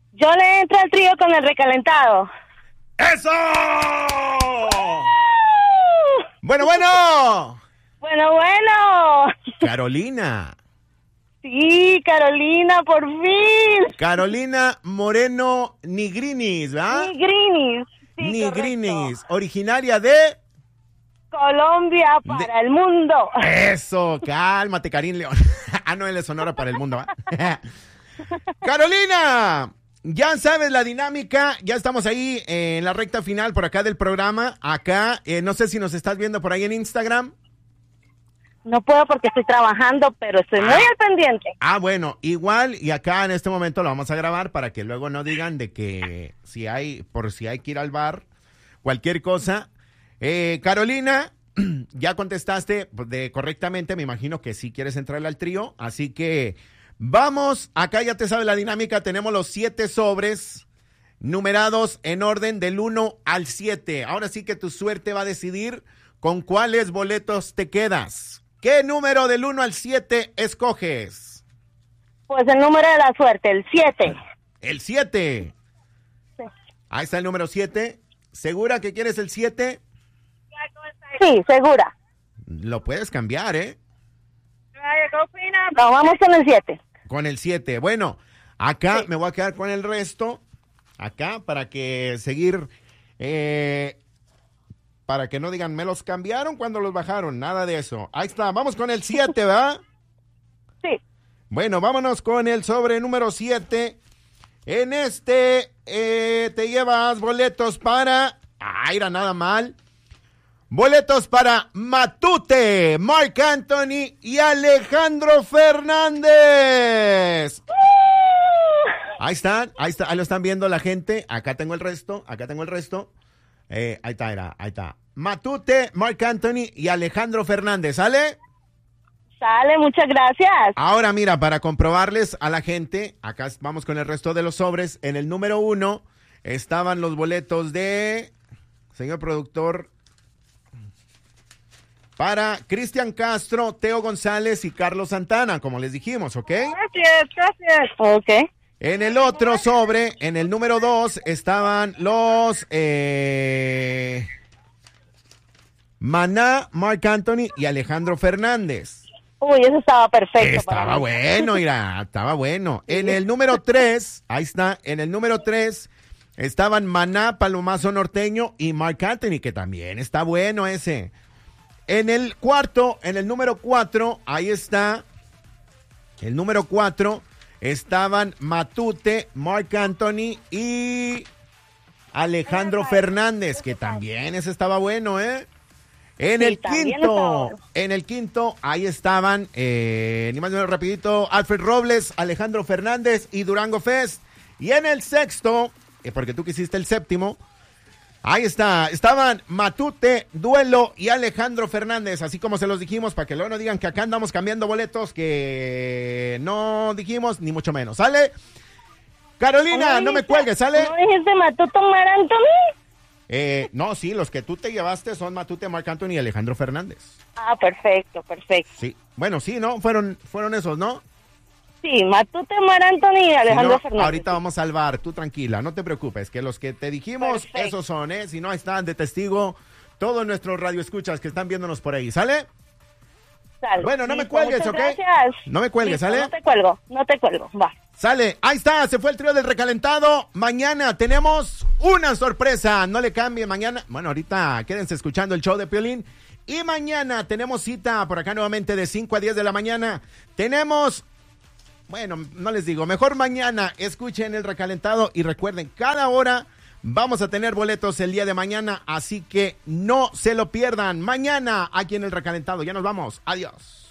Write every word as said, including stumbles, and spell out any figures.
Yo le entro al trío con el recalentado. ¡Eso! Bueno, bueno. Bueno, bueno. Carolina. Sí, Carolina, por fin. Carolina Moreno Nigrinis, ¿verdad? Nigrinis. Sí, Nigrinis, correcto. originaria de... Colombia para de... el mundo. Eso, cálmate, Karim León. Ah, no, él es Sonora para el mundo, ¿va? Carolina, ya sabes la dinámica, ya estamos ahí en la recta final por acá del programa. Acá, eh, no sé si nos estás viendo por ahí en Instagram. No puedo porque estoy trabajando, pero estoy muy al pendiente. Ah, bueno, igual y acá en este momento lo vamos a grabar para que luego no digan de que si hay, por si hay que ir al bar, cualquier cosa. Eh, Carolina, ya contestaste de correctamente, me imagino que sí quieres entrarle al trío, así que vamos, acá ya te sabes la dinámica, tenemos los siete sobres numerados en orden del uno al siete. Ahora sí que tu suerte va a decidir con cuáles boletos te quedas. ¿Qué número del uno al siete escoges? Pues el número de la suerte, el siete. El siete. Sí. Ahí está el número siete. ¿Segura que quieres el siete? Sí, segura. Lo puedes cambiar, ¿eh? No, vamos con el siete. Con el siete. Bueno, acá sí. me voy a quedar con el resto. Acá para que seguir... Eh, para que no digan, me los cambiaron cuando los bajaron. Nada de eso. Ahí está. Vamos con el siete, ¿verdad? Sí. Bueno, vámonos con el sobre número siete. En este eh, te llevas boletos para... Ah, era nada mal. Boletos para Matute, Marc Anthony y Alejandro Fernández. Uh. Ahí están, ahí está, ahí lo están viendo la gente. Acá tengo el resto, acá tengo el resto. Eh, ahí está, era, ahí está. Matute, Marc Anthony y Alejandro Fernández, ¿sale? Sale, muchas gracias. Ahora mira, para comprobarles a la gente, acá vamos con el resto de los sobres. En el número uno estaban los boletos de, señor productor, para Cristian Castro, Teo González y Carlos Santana, como les dijimos, ¿ok? Gracias, gracias. Ok. En el otro sobre, en el número dos, estaban los eh, Maná, Marc Anthony y Alejandro Fernández. Uy, eso estaba perfecto. Estaba para bueno, mira, estaba bueno. En el número tres, ahí está, en el número tres estaban Maná, Palomazo Norteño y Marc Anthony, que también está bueno ese. En el cuarto, en el número cuatro, ahí está, el número cuatro, estaban Matute, Marc Anthony y Alejandro Fernández, que también ese estaba bueno, ¿eh? En sí, el quinto, en el quinto, ahí estaban, eh, ni más ni menos rapidito, Alfred Robles, Alejandro Fernández y Durango Fest. Y en el sexto, eh, porque tú quisiste el séptimo, ahí está, estaban Matute, Duelo y Alejandro Fernández, así como se los dijimos, para que luego no digan que acá andamos cambiando boletos, que no dijimos, ni mucho menos, ¿sale? Carolina, no me cuelgues, ¿sale? ¿No dijiste Matute, Marc Anthony? Eh, no, sí, los que tú te llevaste son Matute, Marc Anthony y Alejandro Fernández. Ah, perfecto, perfecto. Sí, bueno, sí, ¿no? Fueron, fueron esos, ¿no? Sí, Matute, Marc Anthony y Alejandro si no, Fernández. Ahorita vamos al bar, tú tranquila, no te preocupes, que los que te dijimos, perfecto, esos son, ¿eh? Si no, están de testigo todos nuestros radioescuchas que están viéndonos por ahí, ¿sale? Sale. Bueno, no Listo, me cuelgues, ¿ok? Gracias. No me cuelgues, Listo, ¿sale? No te cuelgo, no te cuelgo, va. Sale, ahí está, se fue el trío del recalentado. Mañana tenemos una sorpresa, no le cambien mañana. Bueno, ahorita quédense escuchando el show de Piolín. Y mañana tenemos cita por acá nuevamente de cinco a diez de la mañana. Tenemos, bueno, no les digo, mejor mañana escuchen el recalentado y recuerden, cada hora vamos a tener boletos el día de mañana, así que no se lo pierdan. Mañana aquí en el recalentado, ya nos vamos, adiós.